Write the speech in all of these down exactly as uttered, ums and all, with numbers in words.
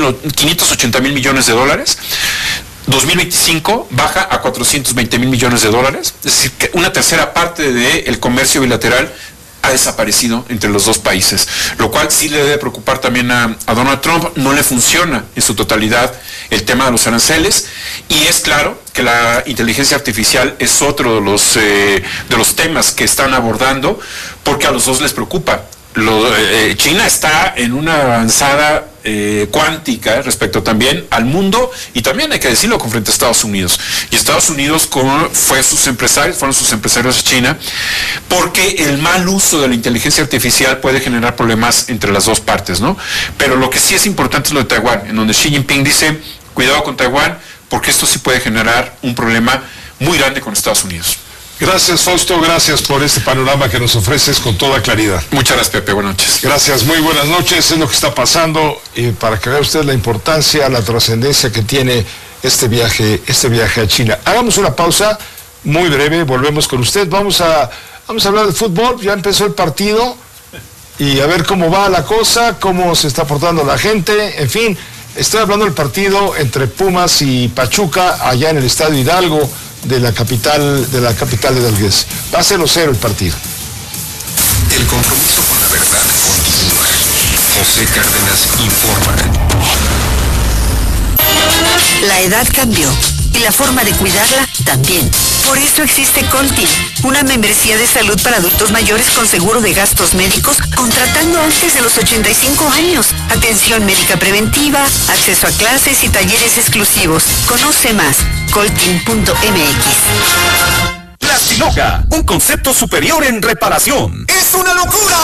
quinientos ochenta mil millones de dólares. dos mil veinticinco baja a cuatrocientos veinte mil millones de dólares. Es decir, que una tercera parte del comercio bilateral ha desaparecido entre los dos países, lo cual sí le debe preocupar también a, a Donald Trump. No le funciona en su totalidad el tema de los aranceles, y es claro que la inteligencia artificial es otro de los, eh, de los temas que están abordando, porque a los dos les preocupa. Lo, eh, China está en una avanzada eh, cuántica respecto también al mundo, y también hay que decirlo con frente a Estados Unidos. Y Estados Unidos con, fue sus empresarios, fueron sus empresarios de China, porque el mal uso de la inteligencia artificial puede generar problemas entre las dos partes, ¿no? Pero lo que sí es importante es lo de Taiwán, en donde Xi Jinping dice, cuidado con Taiwán, porque esto sí puede generar un problema muy grande con Estados Unidos. Gracias, Fausto, gracias por este panorama que nos ofreces con toda claridad. Muchas gracias, Pepe, buenas noches. Gracias, muy buenas noches, es lo que está pasando, y para que vea usted la importancia, la trascendencia que tiene este viaje, este viaje a China. Hagamos una pausa muy breve, volvemos con usted, vamos a, vamos a hablar de fútbol, ya empezó el partido, y a ver cómo va la cosa, cómo se está portando la gente, en fin, estoy hablando del partido entre Pumas y Pachuca, allá en el Estadio Hidalgo, de la capital de la capital de Hidalgués. Va a ser cero cero el partido. El compromiso con la verdad continúa. José Cárdenas informa. La edad cambió y la forma de cuidarla también. Por eso existe Coltin, una membresía de salud para adultos mayores con seguro de gastos médicos, contratando antes de los ochenta y cinco años. Atención médica preventiva, acceso a clases y talleres exclusivos. Conoce más, coltin punto m x. Plastiloca, un concepto superior en reparación. ¡Es una locura!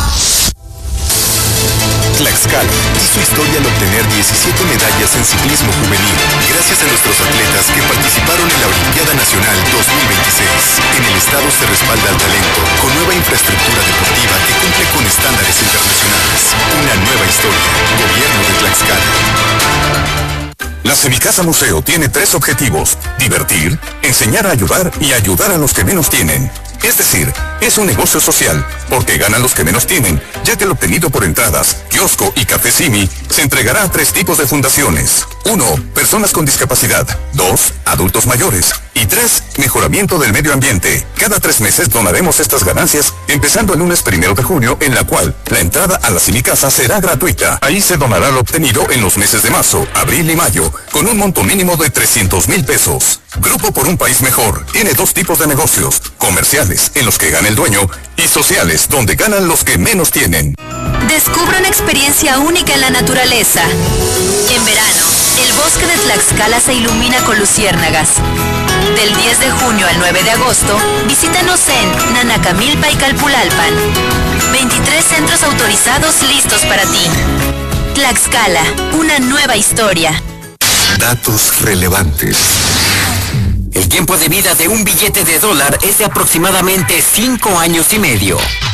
Tlaxcala hizo historia al obtener diecisiete medallas en ciclismo juvenil, gracias a nuestros atletas que participaron en la Olimpiada Nacional dos mil veintiséis. En el estado se respalda al talento con nueva infraestructura deportiva que cumple con estándares internacionales. Una nueva historia. Gobierno de Tlaxcala. La Semicasa Museo tiene tres objetivos: divertir, enseñar a ayudar y ayudar a los que menos tienen. Es decir, es un negocio social, porque ganan los que menos tienen, ya que el obtenido por entradas, kiosco y café Simi se entregará a tres tipos de fundaciones. Uno, personas con discapacidad. Dos, adultos mayores. Y tres, mejoramiento del medio ambiente. Cada tres meses donaremos estas ganancias, empezando el lunes primero de junio, en la cual la entrada a la Semicasa será gratuita. Ahí se donará lo obtenido en los meses de marzo, abril y mayo, con un monto mínimo de trescientos mil pesos. Grupo por un País Mejor tiene dos tipos de negocios: comerciales, en los que gana el dueño, y sociales, donde ganan los que menos tienen. Descubre una experiencia única en la naturaleza. En verano, el bosque de Tlaxcala se ilumina con luciérnagas. Del diez de junio al nueve de agosto, visítanos en Nanacamilpa y Calpulalpan. veintitrés centros autorizados listos para ti. Tlaxcala, una nueva historia. Datos relevantes. El tiempo de vida de un billete de dólar es de aproximadamente cinco años y medio.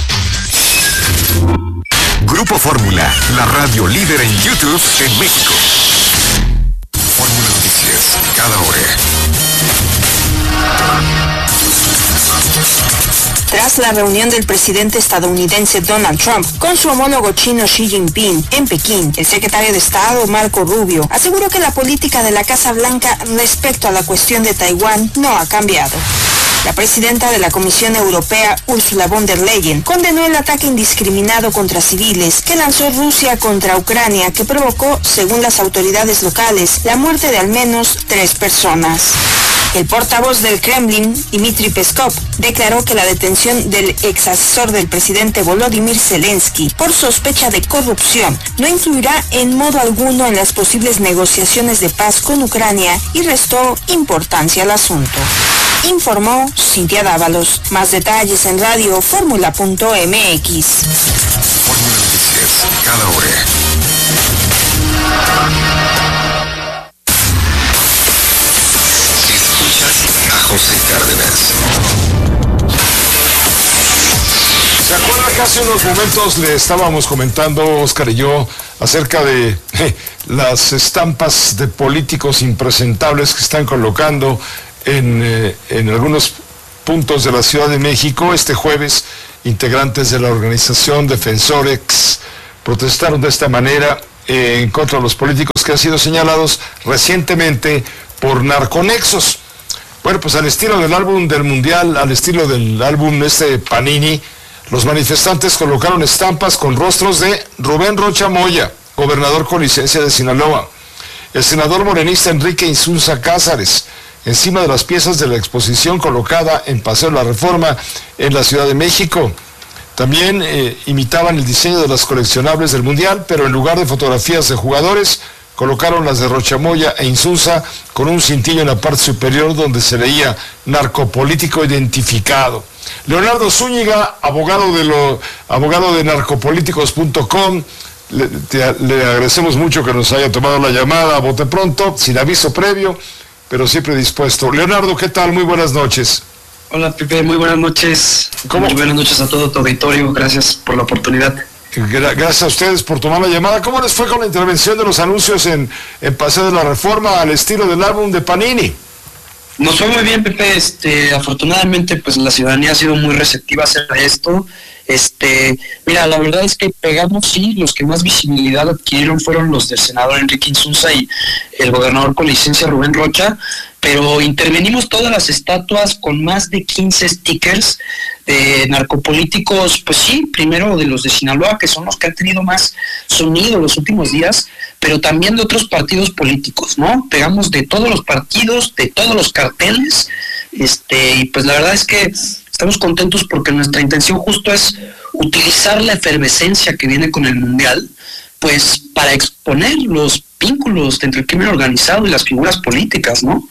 Grupo Fórmula, la radio líder en YouTube en México. Fórmula Noticias, cada hora. Tras la reunión del presidente estadounidense Donald Trump con su homólogo chino Xi Jinping en Pekín, el secretario de Estado Marco Rubio aseguró que la política de la Casa Blanca respecto a la cuestión de Taiwán no ha cambiado. La presidenta de la Comisión Europea, Ursula von der Leyen, condenó el ataque indiscriminado contra civiles que lanzó Rusia contra Ucrania, que provocó, según las autoridades locales, la muerte de al menos tres personas. El portavoz del Kremlin, Dmitry Peskov, declaró que la detención del ex asesor del presidente Volodymyr Zelensky por sospecha de corrupción no influirá en modo alguno en las posibles negociaciones de paz con Ucrania y restó importancia al asunto. Informó Cintia Dávalos. Más detalles en radio fórmula punto m x. Fórmula Noticias, cada hora. A José Cárdenas. ¿Se acuerda que hace unos momentos le estábamos comentando, Oscar y yo, acerca de eh, las estampas de políticos impresentables que están colocando en, eh, en algunos puntos de la Ciudad de México? Este jueves, integrantes de la organización Defensorex protestaron de esta manera eh, en contra de los políticos políticos que han sido señalados recientemente por narconexos. Bueno, pues al estilo del álbum del Mundial, al estilo del álbum este Panini, los manifestantes colocaron estampas con rostros de Rubén Rocha Moya, gobernador con licencia de Sinaloa, el senador morenista Enrique Insunza Cázares, encima de las piezas de la exposición colocada en Paseo de la Reforma en la Ciudad de México. También eh, imitaban el diseño de las coleccionables del Mundial, pero en lugar de fotografías de jugadores, colocaron las de Rocha Moya e Insunza con un cintillo en la parte superior donde se leía narcopolítico identificado. Leonardo Zúñiga, abogado de lo, abogado de narcopolíticos punto com, le, te, le agradecemos mucho que nos haya tomado la llamada a bote pronto, sin aviso previo, pero siempre dispuesto. Leonardo, ¿qué tal? Muy buenas noches. Hola, Pepe, muy buenas noches. ¿Cómo? Muy buenas noches a todo tu auditorio, gracias por la oportunidad. Gracias a ustedes por tomar la llamada. ¿Cómo les fue con la intervención de los anuncios en, en Paseo de la Reforma al estilo del álbum de Panini? Nos fue muy bien, Pepe. Este, afortunadamente, pues la ciudadanía ha sido muy receptiva a esto. Este, mira, la verdad es que pegamos, sí, los que más visibilidad adquirieron fueron los del senador Enrique Insunza y el gobernador con licencia Rubén Rocha, pero intervenimos todas las estatuas con más de quince stickers de narcopolíticos, pues sí, primero de los de Sinaloa, que son los que han tenido más sonido los últimos días, pero también de otros partidos políticos, ¿no? Pegamos de todos los partidos, de todos los carteles, este, y pues la verdad es que estamos contentos porque nuestra intención justo es utilizar la efervescencia que viene con el Mundial, pues para exponer los vínculos entre el crimen organizado y las figuras políticas, ¿no?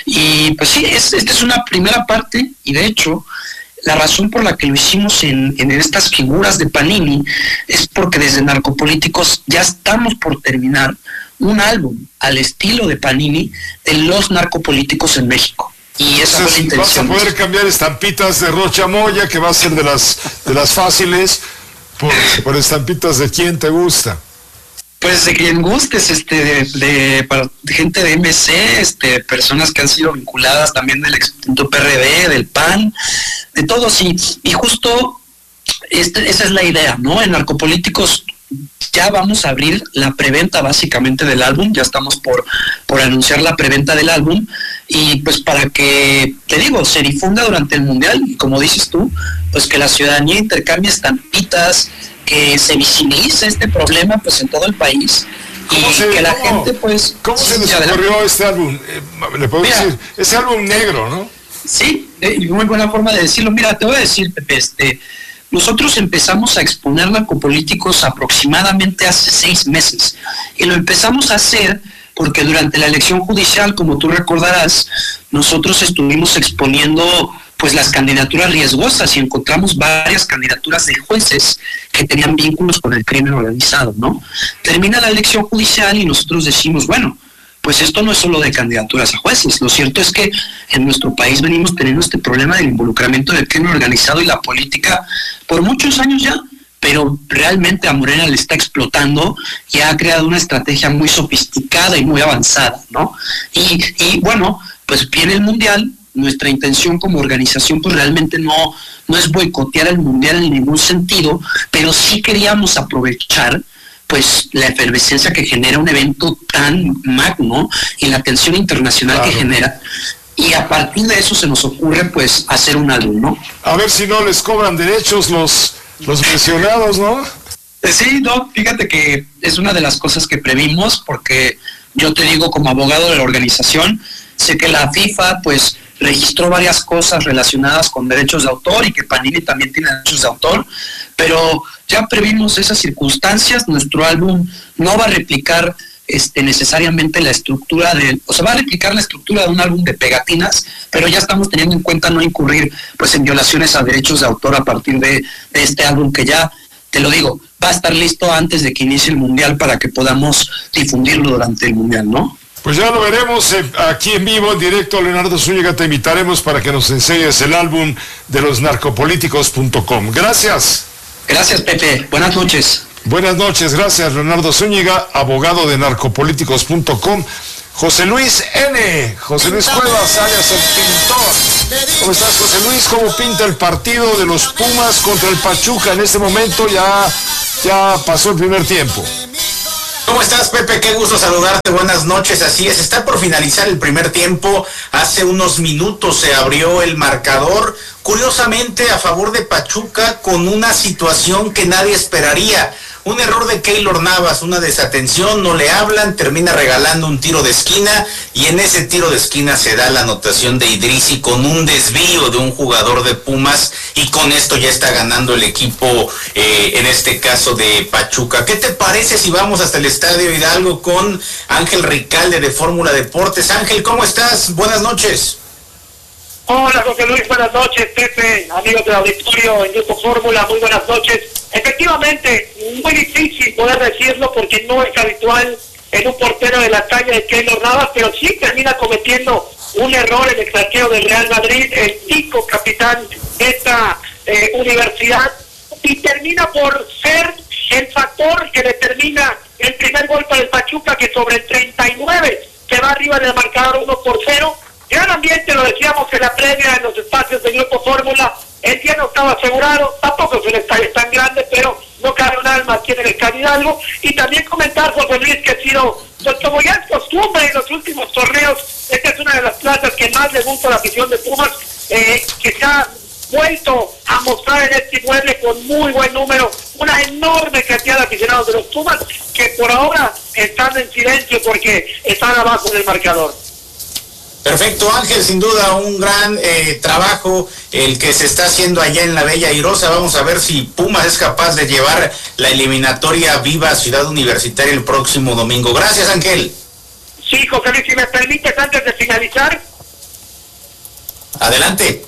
Y pues sí, es, esta es una primera parte, y de hecho, la razón por la que lo hicimos en, en estas figuras de Panini es porque desde Narcopolíticos ya estamos por terminar un álbum al estilo de Panini de los narcopolíticos en México. Y esa fue la intención. Vas a poder cambiar estampitas de Rocha Moya, que va a ser de las de las fáciles, por, por estampitas de quién te gusta. Pues de quien gustes, este, de, de, para, de gente de M C, este, personas que han sido vinculadas también del extinto P R D, del P A N, de todos, y, y justo este, esa es la idea, ¿no? En Narcopolíticos ya vamos a abrir la preventa básicamente del álbum, ya estamos por, por anunciar la preventa del álbum, y pues para que, te digo, se difunda durante el Mundial, y como dices tú, pues que la ciudadanía intercambie estampitas, que se visibilice este problema pues en todo el país y se, que la cómo, gente pues... ¿Cómo se les ocurrió este álbum? Eh, le puedo mira, decir, ese álbum negro, ¿no? Sí, eh, muy buena forma de decirlo. Mira, te voy a decir, Pepe, este, nosotros empezamos a exponer narcopolíticos aproximadamente hace seis meses y lo empezamos a hacer porque durante la elección judicial, como tú recordarás, nosotros estuvimos exponiendo pues las candidaturas riesgosas y encontramos varias candidaturas de jueces que tenían vínculos con el crimen organizado, ¿no? Termina la elección judicial y nosotros decimos, bueno, pues esto no es solo de candidaturas a jueces, lo cierto es que en nuestro país venimos teniendo este problema del involucramiento del crimen organizado y la política por muchos años ya, pero realmente a Morena le está explotando y ha creado una estrategia muy sofisticada y muy avanzada, ¿no? Y, y bueno, pues viene el Mundial. Nuestra intención como organización pues realmente no, no es boicotear el Mundial en ningún sentido, pero sí queríamos aprovechar pues la efervescencia que genera un evento tan magno y la atención internacional claro. que genera, y a partir de eso se nos ocurre pues hacer un álbum, ¿no? A ver si no les cobran derechos los, los mencionados, ¿no? Sí, no, fíjate que es una de las cosas que previmos, porque yo te digo como abogado de la organización, sé que la FIFA pues registró varias cosas relacionadas con derechos de autor y que Panini también tiene derechos de autor, pero ya previmos esas circunstancias. Nuestro álbum no va a replicar este, necesariamente la estructura de, o sea, va a replicar la estructura de un álbum de pegatinas, pero ya estamos teniendo en cuenta no incurrir pues en violaciones a derechos de autor a partir de, de este álbum que ya, te lo digo, va a estar listo antes de que inicie el Mundial para que podamos difundirlo durante el Mundial, ¿no? Pues ya lo veremos eh, aquí en vivo, en directo. Leonardo Zúñiga, te invitaremos para que nos enseñes el álbum de los narcopolíticos punto com. Gracias. Gracias, Pepe. Buenas noches. Buenas noches, gracias Leonardo Zúñiga, abogado de narcopolíticos punto com. José Luis N. José Luis Cuevas, alias el pintor. ¿Cómo estás, José Luis? ¿Cómo pinta el partido de los Pumas contra el Pachuca en este momento? Ya, ya pasó el primer tiempo. ¿Cómo estás, Pepe? Qué gusto saludarte, buenas noches. Así es, está por finalizar el primer tiempo. Hace unos minutos se abrió el marcador, curiosamente a favor de Pachuca, con una situación que nadie esperaría. Un error de Keylor Navas, una desatención, no le hablan, termina regalando un tiro de esquina, y en ese tiro de esquina se da la anotación de Idrissi con un desvío de un jugador de Pumas, y con esto ya está ganando el equipo, eh, en este caso de Pachuca. ¿Qué te parece si vamos hasta el Estadio Hidalgo con Ángel Ricalde de Fórmula Deportes? Ángel, ¿cómo estás? Buenas noches. Hola, José Luis, buenas noches. Pepe, amigos del auditorio en Grupo Fórmula, muy buenas noches. Efectivamente, muy difícil poder decirlo porque no es habitual en un portero de la talla de Keylor Navas, pero sí termina cometiendo un error en el saqueo del Real Madrid, el tico capitán de esta eh, universidad, y termina por ser el factor que determina el primer gol para el Pachuca, que sobre el treinta y nueve se va arriba del marcador uno por cero. Gran ambiente, lo decíamos en la previa, en los espacios del Grupo Fórmula. El día no estaba asegurado, tampoco es un estadio tan grande, pero no cabe un alma aquí en el Estadio Hidalgo. Y también comentar, José Luis, que ha sido, pues como ya es costumbre en los últimos torneos, esta es una de las plazas que más le gusta a la afición de Pumas, eh, que se ha vuelto a mostrar en este inmueble con muy buen número, una enorme cantidad de aficionados de los Pumas, que por ahora están en silencio porque están abajo del marcador. Perfecto, Ángel, sin duda un gran eh, trabajo el que se está haciendo allá en la Bella Airosa. Vamos a ver si Pumas es capaz de llevar la eliminatoria viva a Ciudad Universitaria el próximo domingo. Gracias, Ángel. Sí, José Luis, si me permites, antes de finalizar. Adelante.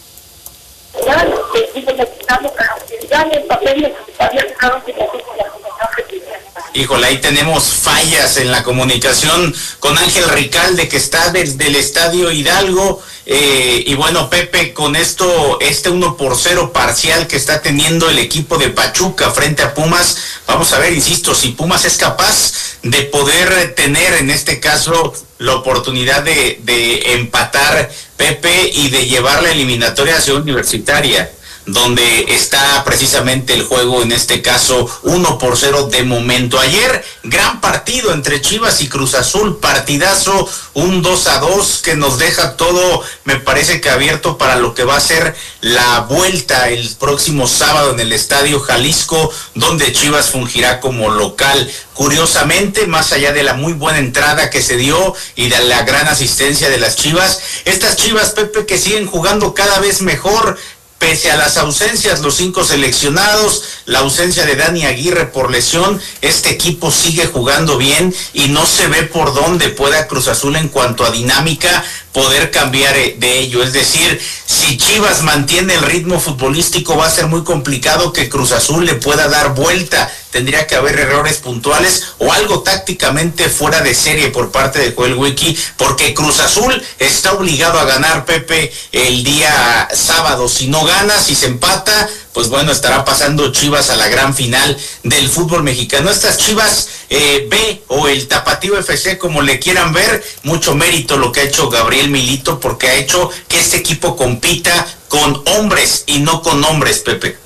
Híjole, ahí tenemos fallas en la comunicación con Ángel Ricalde, que está desde el Estadio Hidalgo. Eh, y bueno, Pepe, con esto, este uno por cero parcial que está teniendo el equipo de Pachuca frente a Pumas, vamos a ver, insisto, si Pumas es capaz de poder tener en este caso la oportunidad de, de empatar, Pepe, y de llevar la eliminatoria a Ciudad Universitaria, donde está precisamente el juego, en este caso uno por cero de momento. Ayer, gran partido entre Chivas y Cruz Azul, partidazo, un dos a dos que nos deja todo, me parece que abierto para lo que va a ser la vuelta el próximo sábado en el Estadio Jalisco, donde Chivas fungirá como local. Curiosamente, más allá de la muy buena entrada que se dio y de la gran asistencia de las Chivas, estas Chivas, Pepe, que siguen jugando cada vez mejor, pese a las ausencias, los cinco seleccionados, la ausencia de Dani Aguirre por lesión, este equipo sigue jugando bien y no se ve por dónde pueda Cruz Azul en cuanto a dinámica poder cambiar de ello. Es decir, si Chivas mantiene el ritmo futbolístico, va a ser muy complicado que Cruz Azul le pueda dar vuelta. Tendría que haber errores puntuales o algo tácticamente fuera de serie por parte de Joel Wiki, porque Cruz Azul está obligado a ganar, Pepe, el día sábado. Si no gana, si se empata, pues bueno, estará pasando Chivas a la gran final del fútbol mexicano. Estas Chivas eh, B o el Tapatío F C, como le quieran ver, mucho mérito lo que ha hecho Gabriel Milito, porque ha hecho que este equipo compita con hombres y no con hombres, Pepe.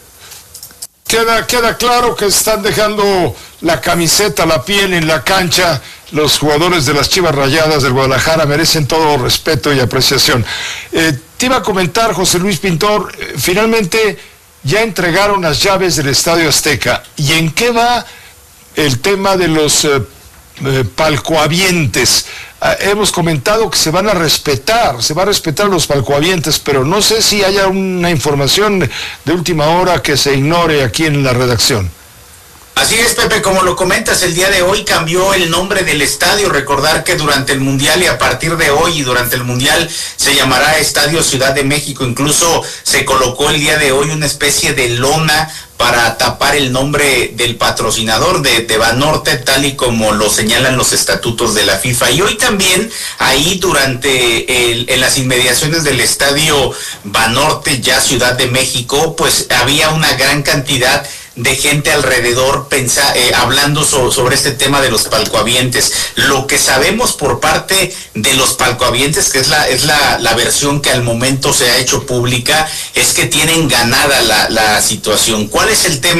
Queda, queda claro que están dejando la camiseta, la piel en la cancha. Los jugadores de las Chivas Rayadas del Guadalajara merecen todo respeto y apreciación. Eh, te iba a comentar, José Luis Pintor, eh, finalmente ya entregaron las llaves del Estadio Azteca. ¿Y en qué va el tema de los eh, eh, palcoavientes? Eh, hemos comentado que se van a respetar, se va a respetar los palcoavientes, pero no sé si haya una información de última hora que se ignore aquí en la redacción. Así es, Pepe, como lo comentas, el día de hoy cambió el nombre del estadio. Recordar que durante el Mundial y a partir de hoy y durante el Mundial se llamará Estadio Ciudad de México. Incluso se colocó el día de hoy una especie de lona para tapar el nombre del patrocinador de, de Banorte, tal y como lo señalan los estatutos de la FIFA. Y hoy también, ahí durante el, en las inmediaciones del estadio Banorte, ya Ciudad de México, pues había una gran cantidad de gente alrededor pensa, eh, hablando so, sobre este tema de los palcoavientes. Lo que sabemos por parte de los palcoavientes, que es la es la, la versión que al momento se ha hecho pública, es que tienen ganada la, la situación. ¿Cuál es el tema?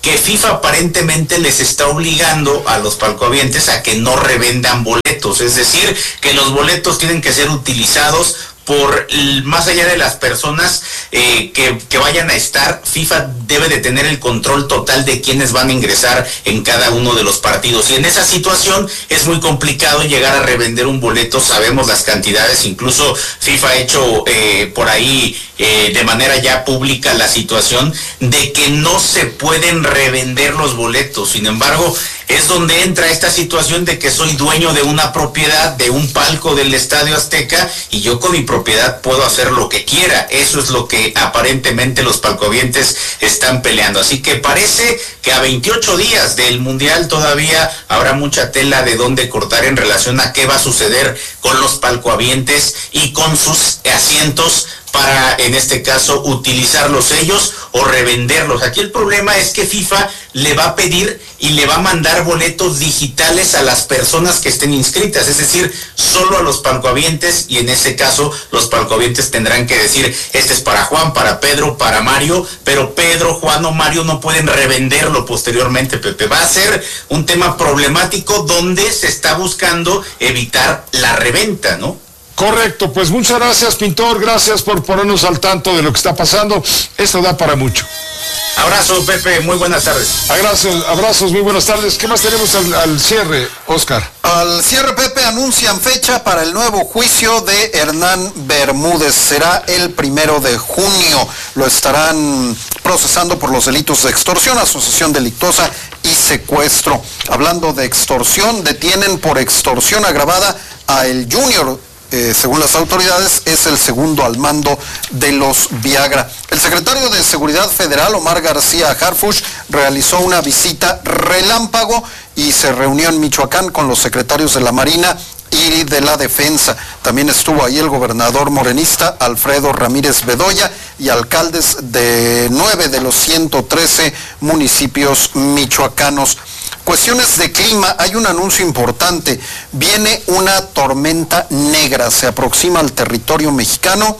que FIFA aparentemente les está obligando a los palcohabientes a que no revendan boletos, es decir, que los boletos tienen que ser utilizados por más allá de las personas eh, que, que vayan a estar. FIFA debe de tener el control total de quiénes van a ingresar en cada uno de los partidos, y en esa situación es muy complicado llegar a revender un boleto. Sabemos las cantidades, incluso FIFA ha hecho eh, por ahí eh, de manera ya pública la situación de que no se pueden revender los boletos. Sin embargo, es donde entra esta situación de que soy dueño de una propiedad, de un palco del Estadio Azteca, y yo con mi propiedad puedo hacer lo que quiera. Eso es lo que aparentemente los palcohabientes están peleando. Así que parece que a veintiocho días del Mundial todavía habrá mucha tela de dónde cortar en relación a qué va a suceder con los palcohabientes y con sus asientos para, en este caso, utilizarlos ellos o revenderlos. Aquí el problema es que FIFA le va a pedir y le va a mandar boletos digitales a las personas que estén inscritas, es decir, solo a los palcohabientes, y en ese caso los palcohabientes tendrán que decir, este es para Juan, para Pedro, para Mario, pero Pedro, Juan o Mario no pueden revenderlo posteriormente, Pepe. Va a ser un tema problemático donde se está buscando evitar la reventa, ¿no? Correcto, pues muchas gracias, Pintor, gracias por ponernos al tanto de lo que está pasando. Esto da para mucho. Abrazo, Pepe, muy buenas tardes. Abrazos, abrazos, muy buenas tardes. ¿Qué más tenemos al, al cierre, Oscar? Al cierre, Pepe, anuncian fecha para el nuevo juicio de Hernán Bermúdez. Será el primero de junio. Lo estarán procesando por los delitos de extorsión, asociación delictuosa y secuestro. Hablando de extorsión, detienen por extorsión agravada a el Junior. Eh, según las autoridades, es el segundo al mando de los Viagra. El secretario de Seguridad Federal, Omar García Harfuch, realizó una visita relámpago y se reunió en Michoacán con los secretarios de la Marina y de la Defensa. También estuvo ahí el gobernador morenista Alfredo Ramírez Bedoya y alcaldes de nueve de los ciento trece municipios michoacanos. Cuestiones de clima, hay un anuncio importante. Viene una tormenta negra, se aproxima al territorio mexicano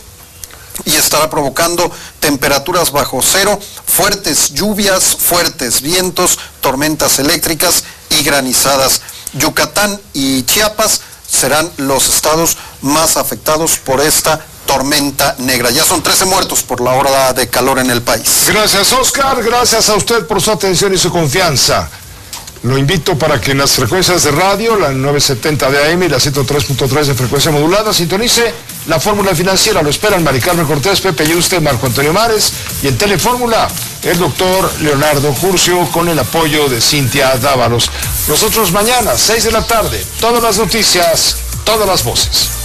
y estará provocando temperaturas bajo cero, fuertes lluvias, fuertes vientos, tormentas eléctricas y granizadas. Yucatán y Chiapas serán los estados más afectados por esta tormenta negra. Ya son trece muertos por la ola de calor en el país. Gracias, Oscar, gracias a usted por su atención y su confianza. Lo invito para que en las frecuencias de radio, la novecientos setenta de A M y la ciento tres punto tres de frecuencia modulada, sintonice la Fórmula Financiera. Lo esperan Mari Carmen Cortés, Pepe Yuste, Marco Antonio Mares, y en Telefórmula, el doctor Leonardo Curcio, con el apoyo de Cintia Dávalos. Nosotros mañana, seis de la tarde, todas las noticias, todas las voces.